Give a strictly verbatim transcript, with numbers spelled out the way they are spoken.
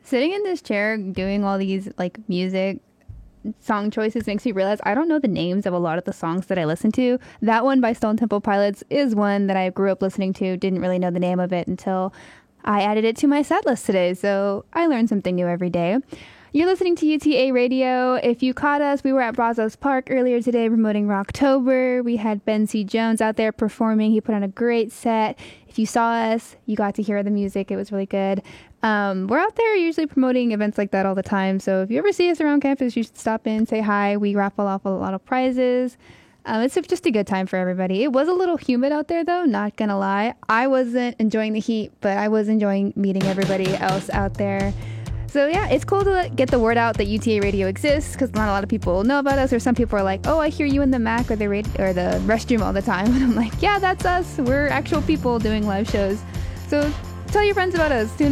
Sitting in this chair doing all these like music song choices makes me realize I don't know the names of a lot of the songs that I listen to. That one by Stone Temple Pilots is one that I grew up listening to. Didn't really know the name of it until I added it to my set list today. So I learn something new every day. You're listening to U T A Radio. If you caught us, we were at Brazos Park earlier today promoting Rocktober. We had Ben C. Jones out there performing. He put on a great set. If you saw us, you got to hear the music. It was really good. Um, we're out there usually promoting events like that all the time. So if you ever see us around campus, you should stop in, say hi. We raffle off a lot of prizes. Um, it's just a good time for everybody. It was a little humid out there, though, not going to lie. I wasn't enjoying the heat, but I was enjoying meeting everybody else out there. So yeah, it's cool to get the word out that U T A Radio exists, because not a lot of people know about us, or some people are like, oh, I hear you in the Mac or the radio or the restroom all the time. And I'm like, yeah, that's us. We're actual people doing live shows. So tell your friends about us. Tune